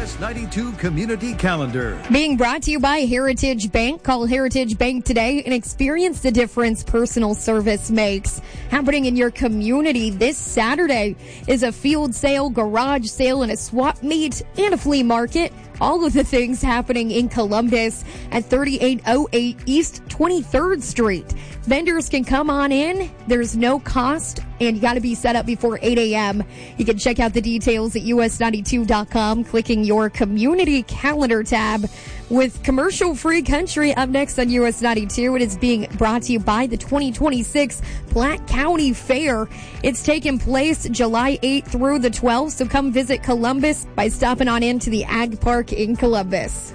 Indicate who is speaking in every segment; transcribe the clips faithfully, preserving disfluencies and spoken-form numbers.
Speaker 1: S ninety-two Community Calendar.
Speaker 2: Being brought to you by Heritage Bank. Call Heritage Bank today and experience the difference personal service makes. Happening in your community this Saturday is a field sale, garage sale, and a swap meet and a flea market. All of the things happening in Columbus at thirty-eight oh eight East twenty-third Street. Vendors can come on in. There's no cost, and you got to be set up before eight a.m. You can check out the details at U S ninety-two dot com, clicking your community calendar tab. With commercial-free country up next on U S ninety-two, it is being brought to you by the twenty twenty-six Platte County Fair. It's taking place July eighth through the twelfth, so come visit Columbus by stopping on into the Ag Park in Columbus.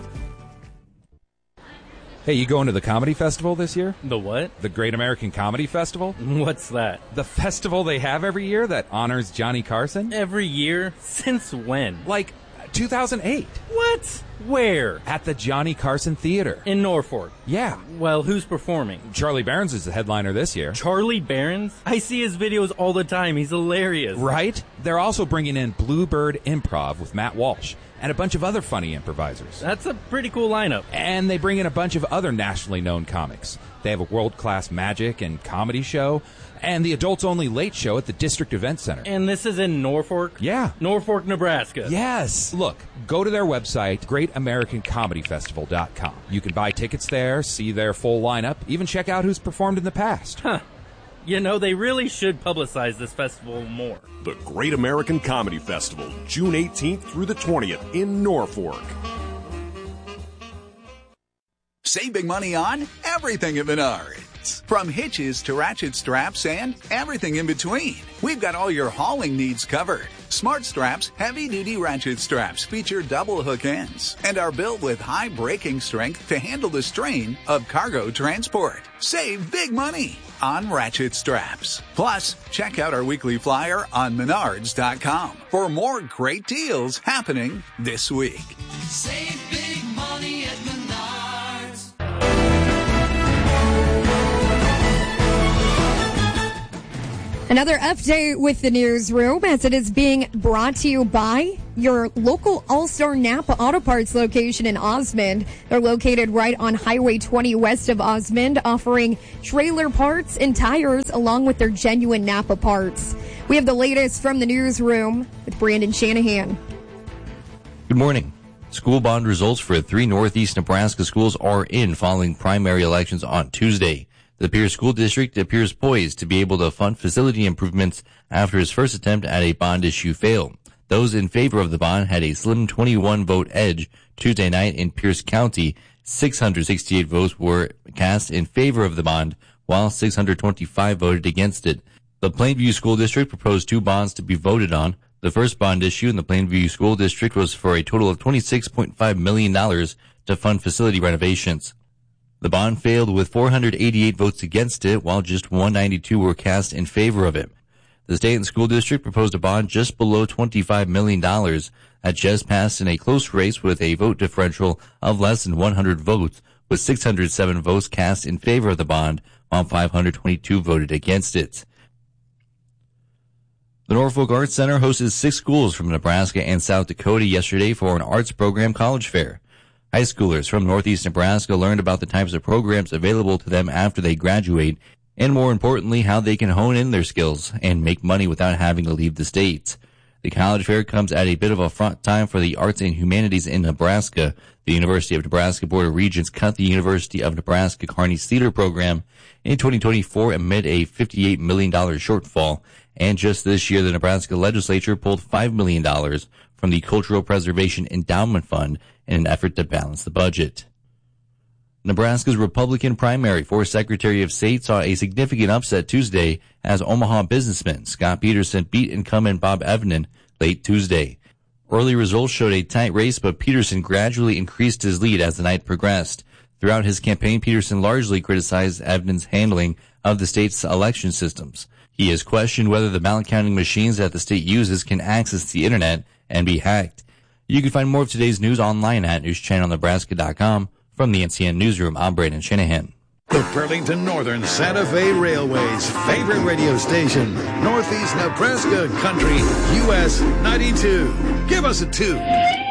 Speaker 3: Hey, you going to the comedy festival this year?
Speaker 4: The what?
Speaker 3: The Great American Comedy Festival?
Speaker 4: What's that?
Speaker 3: The festival they have every year that honors Johnny Carson?
Speaker 4: Every year? Since when?
Speaker 3: Like two thousand eight.
Speaker 4: What? Where?
Speaker 3: At the Johnny Carson Theater.
Speaker 4: In Norfolk?
Speaker 3: Yeah.
Speaker 4: Well, who's performing?
Speaker 3: Charlie Barons is the headliner this year.
Speaker 4: Charlie Barons? I see his videos all the time. He's hilarious.
Speaker 3: Right? They're also bringing in Bluebird Improv with Matt Walsh and a bunch of other funny improvisers.
Speaker 4: That's a pretty cool lineup.
Speaker 3: And they bring in a bunch of other nationally known comics. They have a world-class magic and comedy show and the adults-only late show at the District Event Center.
Speaker 4: And this is in Norfolk?
Speaker 3: Yeah.
Speaker 4: Norfolk, Nebraska.
Speaker 3: Yes. Look, go to their website, great american comedy festival dot com. You can buy tickets there, see their full lineup, even check out who's performed in the past.
Speaker 4: Huh. You know, they really should publicize this festival more.
Speaker 5: The Great American Comedy Festival, June eighteenth through the twentieth in Norfolk.
Speaker 6: Save big money on everything at Menards. From hitches to ratchet straps and everything in between. We've got all your hauling needs covered. Smart Straps heavy-duty ratchet straps feature double hook ends and are built with high braking strength to handle the strain of cargo transport. Save big money on ratchet straps. Plus, check out our weekly flyer on menards dot com for more great deals happening this week.
Speaker 7: Save big money at Menards.
Speaker 2: Another update with the newsroom as it is being brought to you by your local All-Star Napa Auto Parts location in Osmond. They're located right on Highway twenty west of Osmond, offering trailer parts and tires along with their genuine Napa parts. We have the latest from the newsroom with Brandon Shanahan.
Speaker 8: Good morning. School bond results for three Northeast Nebraska schools are in following primary elections on Tuesday. The Pierce School District appears poised to be able to fund facility improvements after his first attempt at a bond issue failed. Those in favor of the bond had a slim twenty-one vote edge Tuesday night in Pierce County. six hundred sixty-eight votes were cast in favor of the bond, while six hundred twenty-five voted against it. The Plainview School District proposed two bonds to be voted on. The first bond issue in the Plainview School District was for a total of twenty-six point five million dollars to fund facility renovations. The bond failed with four hundred eighty-eight votes against it, while just one hundred ninety-two were cast in favor of it. The state and school district proposed a bond just below twenty-five million dollars that just passed in a close race with a vote differential of less than one hundred votes, with six hundred seven votes cast in favor of the bond, while five hundred twenty-two voted against it. The Norfolk Arts Center hosted six schools from Nebraska and South Dakota yesterday for an arts program college fair. High schoolers from Northeast Nebraska learned about the types of programs available to them after they graduate, and more importantly, how they can hone in their skills and make money without having to leave the state. The college fair comes at a bit of a front time for the arts and humanities in Nebraska. The University of Nebraska Board of Regents cut the University of Nebraska Kearney's theater program in twenty twenty-four amid a fifty-eight million dollars shortfall, and just this year the Nebraska legislature pulled five million dollars from the Cultural Preservation Endowment Fund in an effort to balance the budget. Nebraska's Republican primary for Secretary of State saw a significant upset Tuesday as Omaha businessman Scott Peterson beat incumbent Bob Evnen late Tuesday. Early results showed a tight race, but Peterson gradually increased his lead as the night progressed. Throughout his campaign, Peterson largely criticized Evnen's handling of the state's election systems. He has questioned whether the ballot counting machines that the state uses can access the internet and be hacked. You can find more of today's news online at news channel nebraska dot com. From the N C N Newsroom, I'm Brandon Shanahan.
Speaker 1: The Burlington Northern Santa Fe Railway's favorite radio station, Northeast Nebraska Country, U S ninety-two. Give us a two.